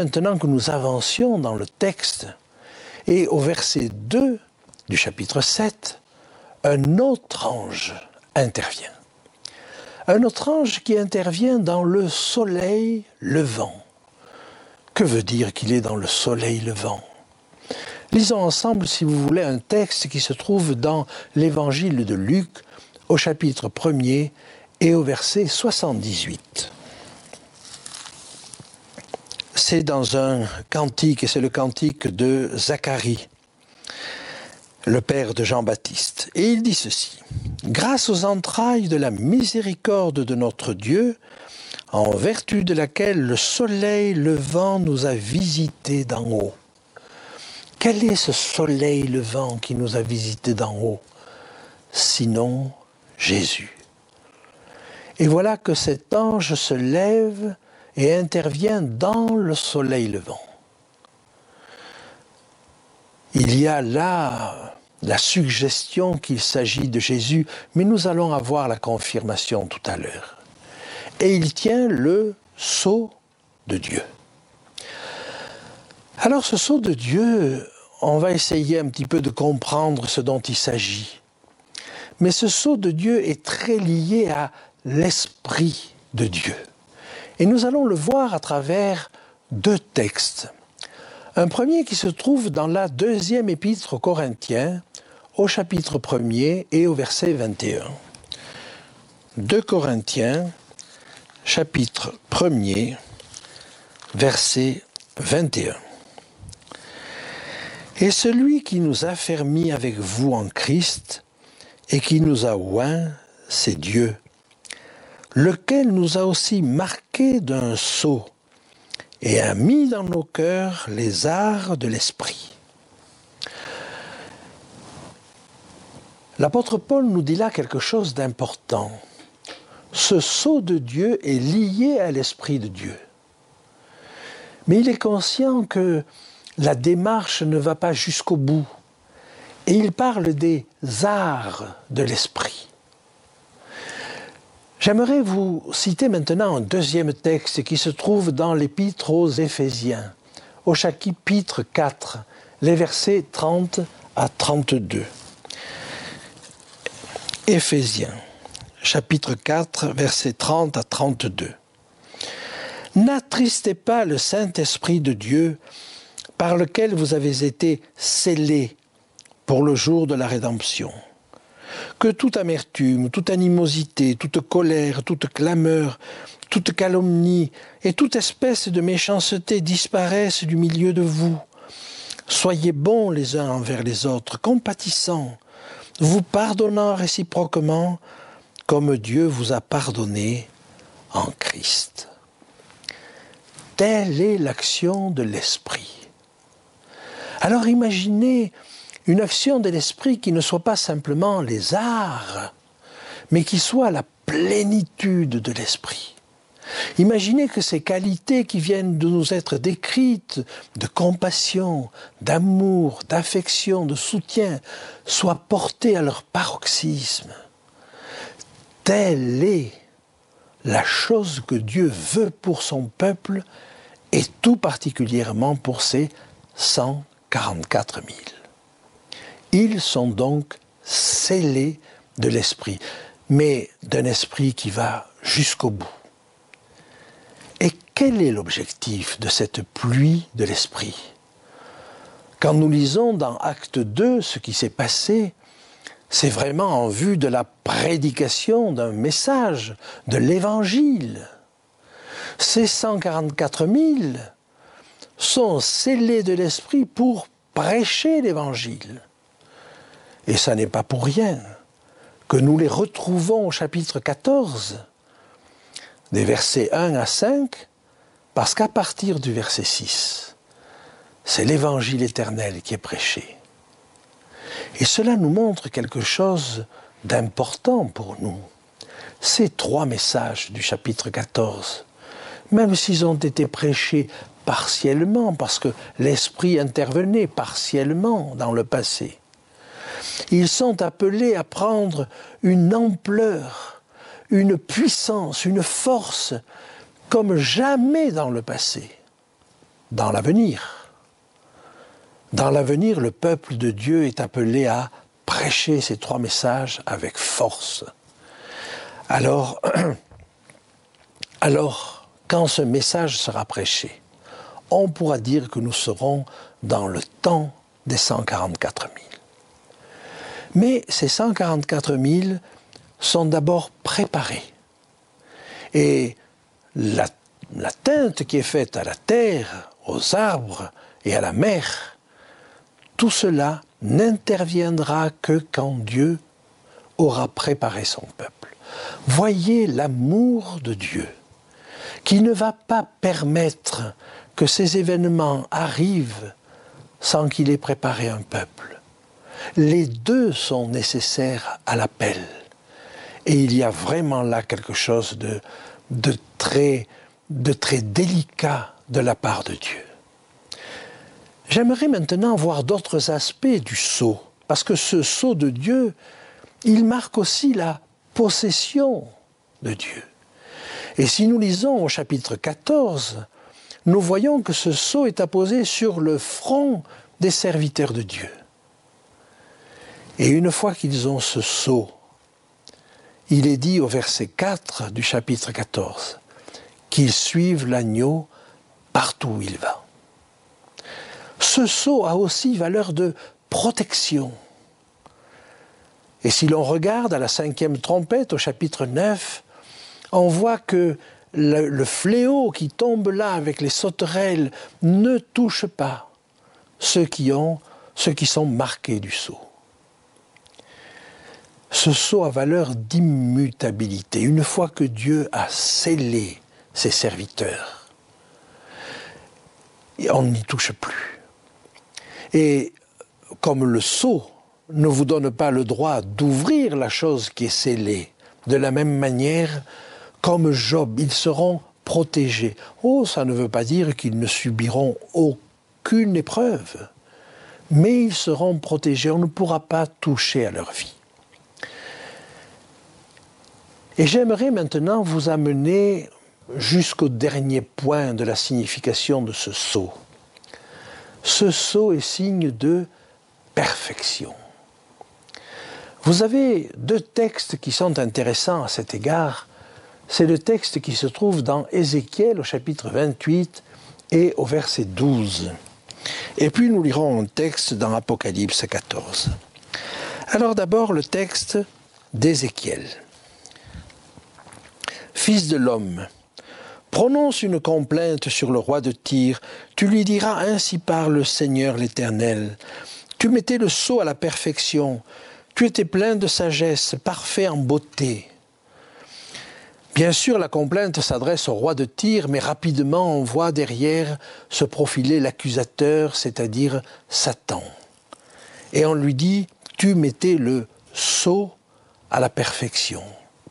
Maintenant que nous avancions dans le texte, et au verset 2 du chapitre 7, un autre ange intervient. Un autre ange qui intervient dans le soleil levant. Que veut dire qu'il est dans le soleil levant? Lisons ensemble, si vous voulez, un texte qui se trouve dans l'évangile de Luc, au chapitre 1er et au verset 78. C'est dans un cantique, et c'est le cantique de Zacharie, le père de Jean-Baptiste. Et il dit ceci: « Grâce aux entrailles de la miséricorde de notre Dieu, en vertu de laquelle le soleil levant nous a visités d'en haut. » Quel est ce soleil levant qui nous a visités d'en haut? Sinon Jésus. Et voilà que cet ange se lève et intervient dans le soleil levant. Il y a là la suggestion qu'il s'agit de Jésus, mais nous allons avoir la confirmation tout à l'heure. Et il tient le sceau de Dieu. Alors ce sceau de Dieu, on va essayer un petit peu de comprendre ce dont il s'agit. Mais ce sceau de Dieu est très lié à l'Esprit de Dieu. Et nous allons le voir à travers deux textes. Un premier qui se trouve dans la deuxième épître aux Corinthiens, au chapitre 1er et au verset 21. 2 Corinthiens, chapitre 1er, verset 21. « Et celui qui nous a fermis avec vous en Christ et qui nous a oints, c'est Dieu, lequel nous a aussi marqués d'un sceau et a mis dans nos cœurs les arts de l'esprit. » L'apôtre Paul nous dit là quelque chose d'important. Ce sceau de Dieu est lié à l'Esprit de Dieu. Mais il est conscient que la démarche ne va pas jusqu'au bout. Et il parle des arts de l'Esprit. J'aimerais vous citer maintenant un deuxième texte qui se trouve dans l'Épître aux Éphésiens, au chapitre 4, les versets 30 à 32. Éphésiens, chapitre 4, versets 30 à 32. « N'attristez pas le Saint-Esprit de Dieu, par lequel vous avez été scellés pour le jour de la rédemption. Que toute amertume, toute animosité, toute colère, toute clameur, toute calomnie et toute espèce de méchanceté disparaissent du milieu de vous. Soyez bons les uns envers les autres, compatissants, vous pardonnant réciproquement, comme Dieu vous a pardonné en Christ. » Telle est l'action de l'Esprit. Alors imaginez une action de l'Esprit qui ne soit pas simplement les arts, mais qui soit la plénitude de l'Esprit. Imaginez que ces qualités qui viennent de nous être décrites, de compassion, d'amour, d'affection, de soutien, soient portées à leur paroxysme. Telle est la chose que Dieu veut pour son peuple et tout particulièrement pour ses 144 000. Ils sont donc scellés de l'Esprit, mais d'un esprit qui va jusqu'au bout. Et quel est l'objectif de cette pluie de l'Esprit? Quand nous lisons dans Acte 2 ce qui s'est passé, c'est vraiment en vue de la prédication d'un message, de l'Évangile. Ces 144 000 sont scellés de l'Esprit pour prêcher l'Évangile. Et ça n'est pas pour rien que nous les retrouvons au chapitre 14, des versets 1 à 5, parce qu'à partir du verset 6, c'est l'Évangile éternel qui est prêché. Et cela nous montre quelque chose d'important pour nous. Ces trois messages du chapitre 14, même s'ils ont été prêchés partiellement, parce que l'Esprit intervenait partiellement dans le passé, ils sont appelés à prendre une ampleur, une puissance, une force comme jamais dans le passé. dans l'avenir. Dans l'avenir, le peuple de Dieu est appelé à prêcher ces 3 messages avec force. Alors, quand ce message sera prêché, on pourra dire que nous serons dans le temps des 144 000. Mais ces 144 000 sont d'abord préparés. Et l'atteinte qui est faite à la terre, aux arbres et à la mer, tout cela n'interviendra que quand Dieu aura préparé son peuple. Voyez l'amour de Dieu, qui ne va pas permettre que ces événements arrivent sans qu'il ait préparé un peuple. Les deux sont nécessaires à l'appel. Et il y a vraiment là quelque chose de très délicat de la part de Dieu. J'aimerais maintenant voir d'autres aspects du sceau, parce que ce sceau de Dieu, il marque aussi la possession de Dieu. Et si nous lisons au chapitre 14, nous voyons que ce sceau est apposé sur le front des serviteurs de Dieu. Et une fois qu'ils ont ce sceau, il est dit au verset 4 du chapitre 14 qu'ils suivent l'agneau partout où il va. Ce sceau a aussi valeur de protection. Et si l'on regarde à la 5e trompette, au chapitre 9, on voit que le fléau qui tombe là avec les sauterelles ne touche pas ceux qui sont marqués du sceau. Ce sceau a valeur d'immutabilité. Une fois que Dieu a scellé ses serviteurs, on n'y touche plus. Et comme le sceau ne vous donne pas le droit d'ouvrir la chose qui est scellée, de la même manière, comme Job, ils seront protégés. Oh, ça ne veut pas dire qu'ils ne subiront aucune épreuve, mais ils seront protégés, on ne pourra pas toucher à leur vie. Et j'aimerais maintenant vous amener jusqu'au dernier point de la signification de ce sceau. Ce sceau est signe de perfection. Vous avez 2 textes qui sont intéressants à cet égard. C'est le texte qui se trouve dans Ézéchiel au chapitre 28 et au verset 12. Et puis nous lirons un texte dans Apocalypse 14. Alors d'abord le texte d'Ézéchiel. Fils de l'homme, prononce une complainte sur le roi de Tyr. Tu lui diras, ainsi parle le Seigneur l'Éternel. Tu mettais le sceau à la perfection. Tu étais plein de sagesse, parfait en beauté. Bien sûr, la complainte s'adresse au roi de Tyr, mais rapidement on voit derrière se profiler l'accusateur, c'est-à-dire Satan. Et on lui dit, tu mettais le sceau à la perfection.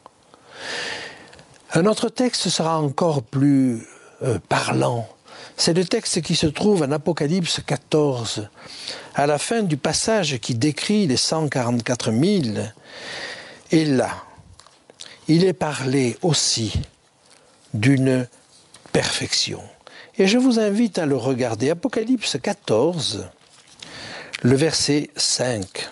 Un autre texte sera encore plus parlant. C'est le texte qui se trouve en Apocalypse 14, à la fin du passage qui décrit les 144 000. Et là, il est parlé aussi d'une perfection. Et je vous invite à le regarder. Apocalypse 14, le verset 5.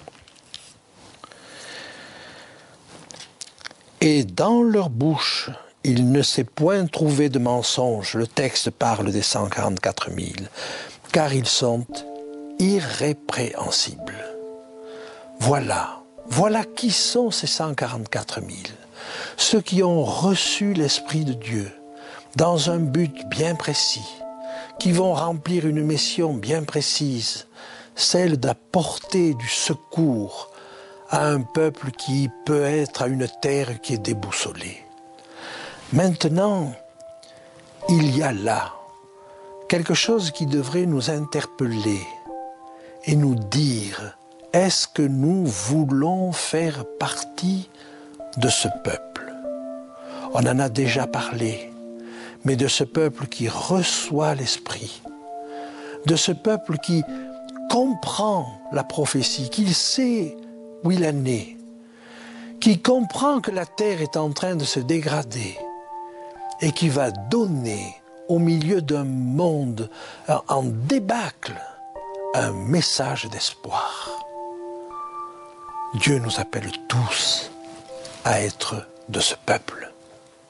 Et dans leur bouche, il ne s'est point trouvé de mensonge. Le texte parle des 144 000, car ils sont irrépréhensibles. Voilà qui sont ces 144 000. Ceux qui ont reçu l'Esprit de Dieu dans un but bien précis, qui vont remplir une mission bien précise, celle d'apporter du secours à un peuple qui peut être à une terre qui est déboussolée. Maintenant, il y a là quelque chose qui devrait nous interpeller et nous dire, est-ce que nous voulons faire partie de ce peuple? On en a déjà parlé, mais de ce peuple qui reçoit l'Esprit, de ce peuple qui comprend la prophétie, qu'il sait où il en est, qui comprend que la terre est en train de se dégrader et qui va donner au milieu d'un monde en débâcle, un message d'espoir. Dieu nous appelle tous à être de ce peuple.